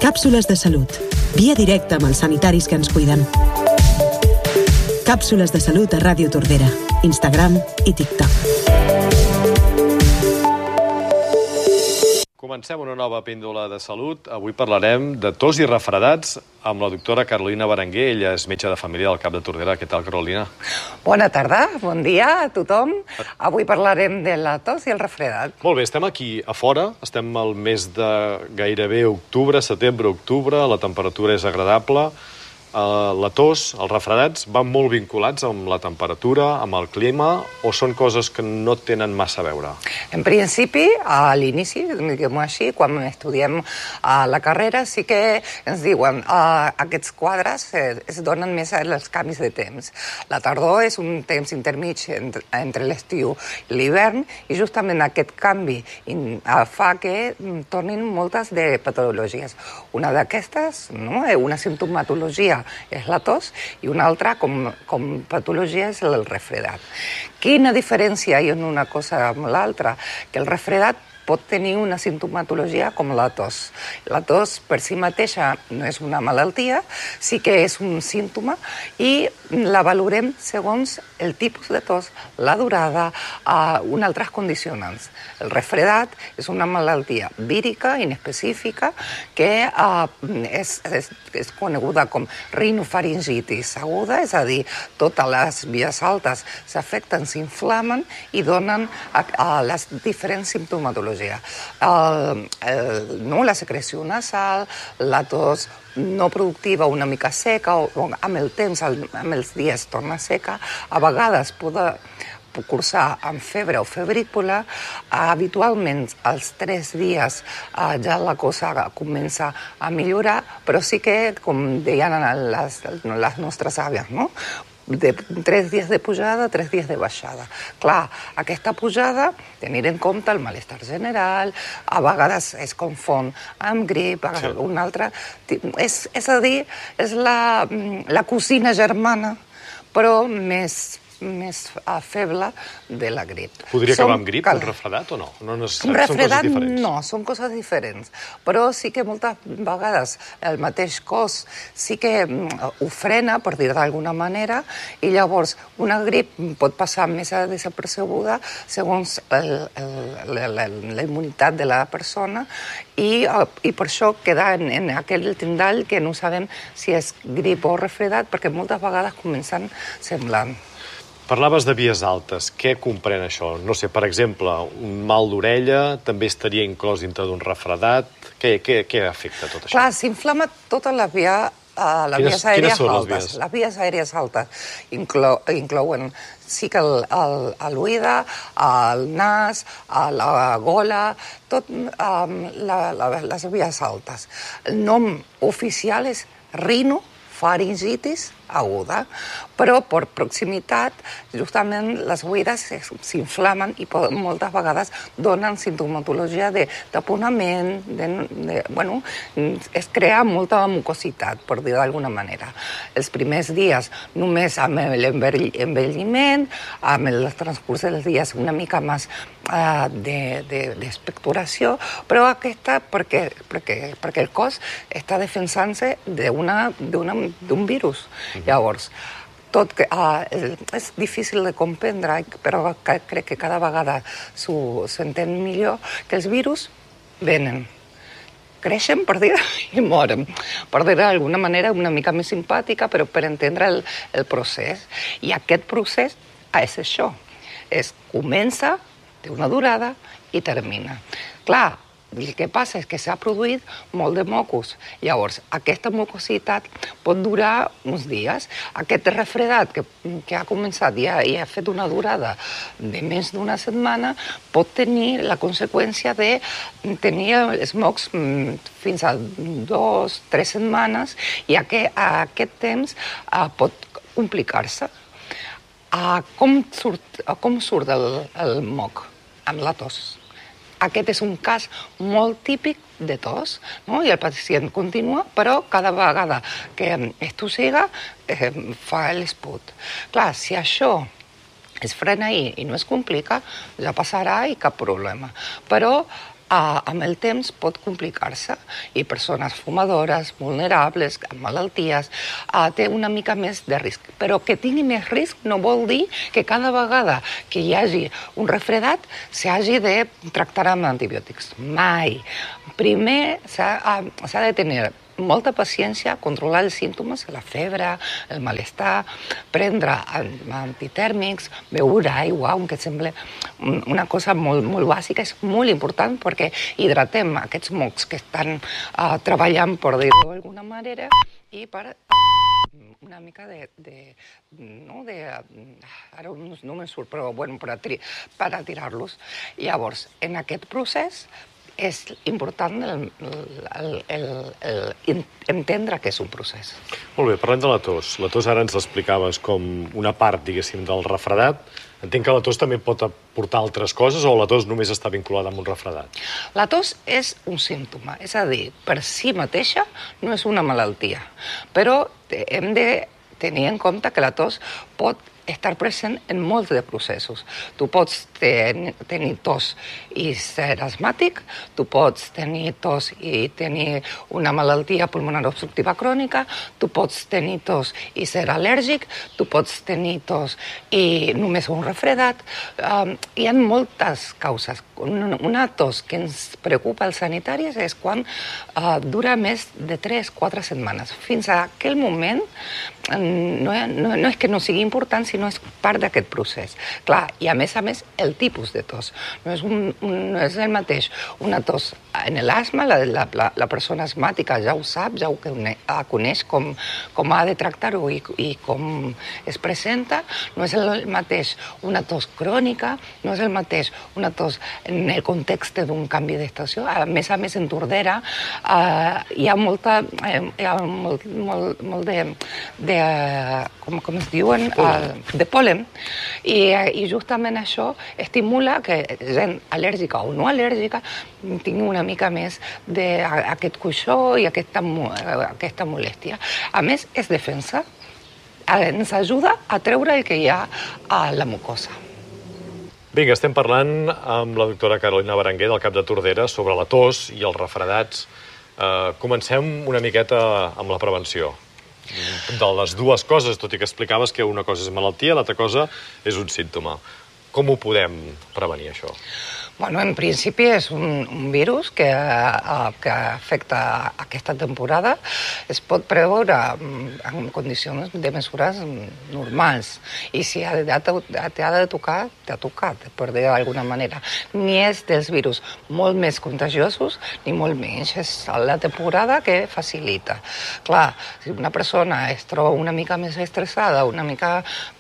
Càpsules de salut. Via directa amb els sanitaris que ens cuiden. Càpsules de salut a Ràdio Tordera, Instagram i TikTok. Comencem una nova píndola de salut. Avui parlarem de tos i refredats amb la doctora Carolina Berenguer. Ella és metge de família del CAP de Tordera. Què tal, Carolina? Bona tarda, bon dia a tothom. Avui parlarem de la tos i el refredat. Molt bé, estem aquí a fora. Estem al mes de gairebé octubre, setembre-octubre. La temperatura és agradable. La tos, els refredats, van molt vinculats amb la temperatura, amb el clima, o són coses que no tenen massa a veure? En principi, a l'inici, diguem-ho així, quan estudiem la carrera, sí que ens diuen aquests quadres es donen més als canvis de temps. La tardor és un temps intermig entre l'estiu i l'hivern, i justament aquest canvi fa que tornin moltes de patologies. Una d'aquestes, una simptomatologia, és la tos, i una altra com patologia és el refredat. Quina diferència hi ha en una cosa amb l'altra? Que el refredat pot tenir una simptomatologia com la tos. La tos per si mateixa no és una malaltia, sí que és un símptoma i la valorem segons el tipus de tos, la durada, altres condicionants. El refredat és una malaltia vírica, inespecífica, que és coneguda com rinofaringitis aguda, és a dir, totes les vies altes s'afecten, s'inflamen i donen les diferents simptomatologies. La secreció nasal, la tos no productiva una mica seca, o amb el temps, amb els dies torna seca, a vegades pot cursar amb febre o febrícula. Habitualment als 3 dies ja la cosa comença a millorar, però sí que, com deien les nostres àvies, de 3 dies de pujada, 3 dies de baixada. Clar, aquesta pujada, tenir en compte el malestar general, a vegades es confon amb grip, una altra. És a dir, és la cosina germana, però més feble de la grip. Podria acabar amb grip, un refredat, o no? Un refredat no, són coses diferents. Però sí que moltes vegades el mateix cos sí que ho frena, per dir d'alguna manera, i llavors una grip pot passar més desapercebuda segons la immunitat de la persona, i per això queda en aquell tindall que no sabem si és grip o refredat, perquè moltes vegades comencen semblant. Parlaves de vies altes. Què comprèn això? No sé, per exemple, un mal d'orella també estaria inclòs dintre d'un refredat. Què afecta tot això? Clar, s'inflama tota la via les vies aèries altes. Les vies aèries altes inclouen sí que l'oïda, el nas, la gola, tot les vies altes. El nom oficial és rinofaringitis aguda, però per proximitat justament les oïdes s'inflamen i moltes vegades donen simptomatologia de taponament, es crea molta mucositat, per dir d'alguna manera. Els primers dies només amb l'envelliment, amb el transcurs dels dies una mica més d'expectoració, però aquesta perquè el cos està defensant-se d'un virus. Llavors, és difícil de comprendre, però crec que cada vegada s'entén millor, que els virus venen, creixen, per dir, i moren. Per dir d'alguna manera una mica més simpàtica, però per entendre el procés. I aquest procés és això. Comença, té una durada i termina. Clar, el que passa és que s'ha produït molt de mocos. Llavors, aquesta mucositat pot durar uns dies. Aquest refredat que ha començat i ha fet una durada de més d'una setmana pot tenir la conseqüència de tenir els mocs fins a 2-3 setmanes, i aquest temps pot complicar-se. Com surt el moc? Amb la tos. Aquest és un cas molt típic de tos, i el pacient continua, però cada vegada que estossiga fa l'esput. Clar, si això es frena ahí i no es complica, ja passarà i cap problema. Però amb el temps pot complicar-se i persones fumadores, vulnerables, amb malalties, té una mica més de risc. Però que tingui més risc no vol dir que cada vegada que hi hagi un refredat s'hagi de tractar amb antibiòtics. Mai. Primer s'ha de tenir molta paciència, controlar els símptomes, la febre, el malestar, prendre antitèrmics, beure aigua, aunque sembla una cosa molt, molt bàsica, és molt important perquè hidratem aquests mocs que estan treballant, per dir-ho d'alguna manera, i per una mica ara no me'n surt, però bueno, per atirar-los. Llavors, en aquest procés, és important entendre que és un procés. Molt bé, parlem de la tos. La tos ara ens l'explicaves com una part, diguéssim, del refredat. Entenc que la tos també pot aportar altres coses o la tos només està vinculada amb un refredat? La tos és un símptoma, és a dir, per si mateixa no és una malaltia, però hem de tenir en compte que la tos pot estar present en molts de processos. Tu pots tenir tos i ser asmàtic, tu pots tenir tos i tenir una malaltia pulmonar obstructiva crònica, tu pots tenir tos i ser al·lèrgic, tu pots tenir tos i només un refredat. Hi ha moltes causes. Una tos que ens preocupa als sanitaris és quan dura més de 3-4 setmanes. Fins a aquell moment no és que no sigui important, sinó és part d'aquest procés. Clar, i a més, el tipus de tos. No és el mateix una tos en l'asma, la persona asmàtica ja ho sap, ja ho coneix com ha de tractar-ho i com es presenta. No és el mateix una tos crònica, no és el mateix una tos en el context d'un canvi d'estació. A més, en Tordera hi ha molt de com es diuen, de pol·len, i justament això estimula que gent al·lèrgica o no al·lèrgica tingui una mica més d'aquest coixó i aquesta molèstia. A més, és defensa. Ens ajuda a treure el que hi ha a la mucosa. Vinga, estem parlant amb la doctora Carolina Berenguer del CAP de Tordera sobre la tos i els refredats. Comencem una miqueta amb la prevenció. De les dues coses, tot i que explicaves que una cosa és malaltia, l'altra cosa és un símptoma. Com ho podem prevenir, això? Bueno, en principi és un virus que afecta aquesta temporada. Es pot preveure en condicions de mesures normals. I si t'ha de tocar, t'ha tocat, per dir d'alguna manera. Ni és dels virus molt més contagiosos, ni molt menys. És la temporada que facilita. Clar, si una persona es troba una mica més estressada, una mica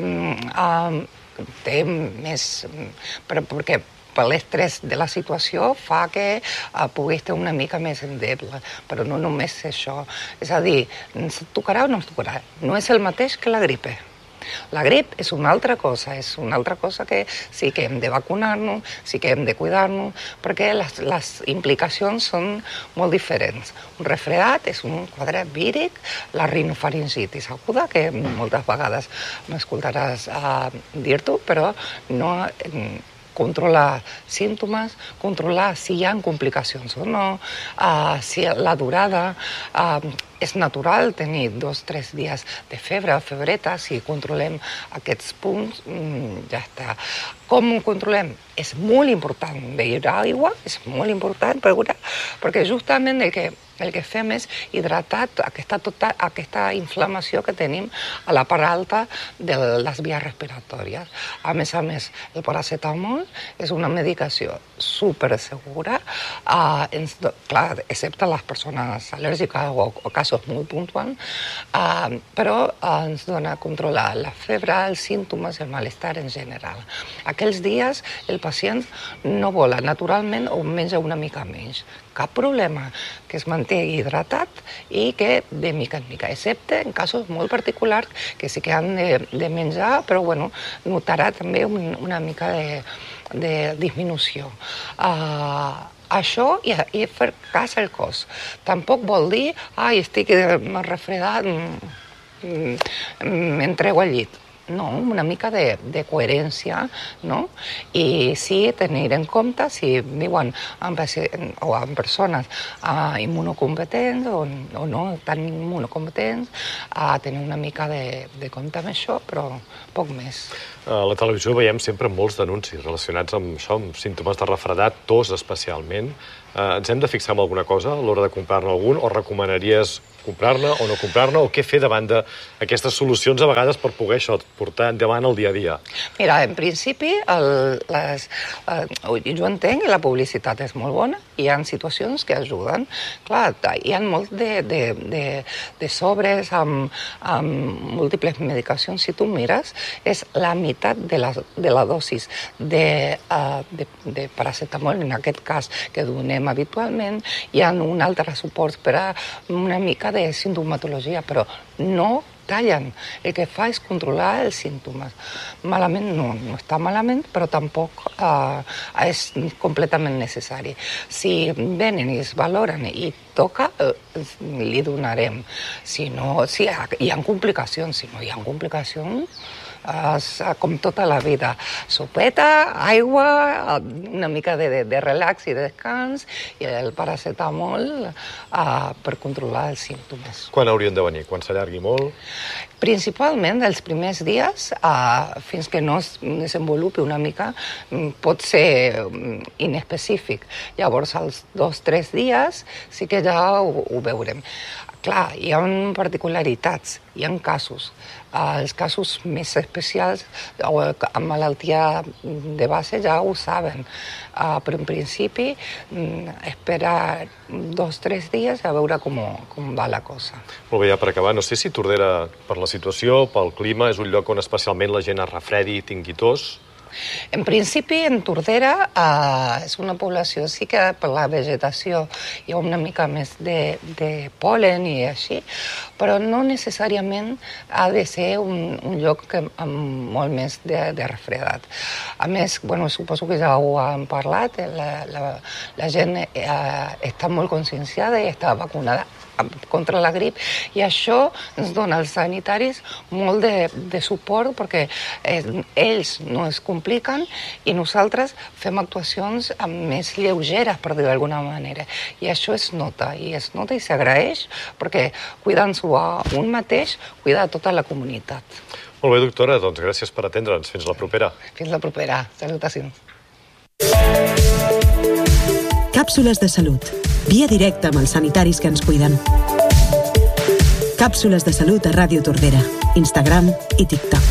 té més... perquè l'estrès de la situació fa que pugui estar una mica més endeble, però no només això. És a dir, ens tocarà o no ens tocarà? No és el mateix que la gripe. La grip és una altra cosa que sí que hem de vacunar-nos, sí que hem de cuidar-nos, perquè les implicacions són molt diferents. Un refredat és un quadre víric, la rinofaringitis aguda, que moltes vegades m'escoltaràs dir-t'ho, però no... controlar símptomes, controlar si hi ha complicacions o no, si la durada és natural tenir 2-3 dies de febreta, si controlem aquests punts, ja està. Com ho controlem? És molt important beure aigua, és molt important beure, perquè justament el que fem és hidratar aquesta inflamació que tenim a la part alta de les vies respiratòries. A més, el paracetamol és una medicació supersegura, clar, excepte les persones al·lèrgiques o casos molt puntuals, però ens dona a controlar la febre, els símptomes, el malestar en general. Aquells dies el pacient no vola naturalment o menja una mica menys. Cap problema, que es manté hidratat i que de mica en mica, excepte en casos molt particulars que sí que han de menjar, però bueno, notarà també una mica de disminució. Això i fer cas al cos. Tampoc vol dir, estic refredat, m'entrego al llit. no, una mica de coherència, no? I sí, tenir en compte si viuen en persones immunocompetents o no tan immunocompetents, tenir una mica de compte amb això, però poc més. A la televisió veiem sempre molts denuncis relacionats amb això, amb símptomes de refredat, tos especialment. Ens hem de fixar en alguna cosa a l'hora de comprar-ne algun, o recomanaries comprar-ne o no comprar-ne, o què fer davant d'aquestes solucions a vegades per poder això, portar endavant el dia a dia? Mira, en principi, jo entenc que la publicitat és molt bona, hi ha situacions que ajuden. Clar, hi ha molt de sobres amb múltiples medicacions. Si tu mires, és la meitat de la dosis de paracetamol, en aquest cas, que donem habitualment. Hi ha un altre suport per a una mica de sintomatologia, però no tallen. El que fa és controlar els símptomes. Malament no està malament, però tampoc és completament necessari. Si venen i es valoren i toca, li donarem. Si no, si hi ha complicacions, si no hi ha complicacions, com tota la vida, sopeta, aigua, una mica de relax i descans i el paracetamol per controlar els símptomes. Quan haurien de venir? Quan s'allargui molt? Principalment els primers dies, fins que no es desenvolupi una mica, pot ser inespecífic. Llavors, als 2-3 dies sí que ja ho veurem. Clar, hi ha particularitats, hi ha casos. Els casos més especials, amb malaltia de base, ja ho saben. Però en principi, esperar 2-3 dies a veure com va la cosa. Molt bé, ja per acabar, no sé si Tordera, per la situació, pel clima, és un lloc on especialment la gent es refredi i tingui tos? En principi, en Tordera és una població, sí que per la vegetació hi ha una mica més de pol·len i així, però no necessàriament ha de ser un lloc amb molt més de refredat. A més, suposo que ja ho han parlat, la gent està molt conscienciada i està vacunada contra la grip, i això ens dona als sanitaris molt de suport perquè ells no es compliquen i nosaltres fem actuacions més lleugeres, per dir-ho d'alguna manera. I això es nota i s'agraeix perquè cuidant-s'ho a un mateix, cuida tota la comunitat. Molt bé, doctora, doncs gràcies per atendre'ns. Fins la propera. Fins la propera. Salutacions. Càpsules de salut. Via directa amb els sanitaris que ens cuiden. Càpsules de salut a Ràdio Tordera, Instagram i TikTok.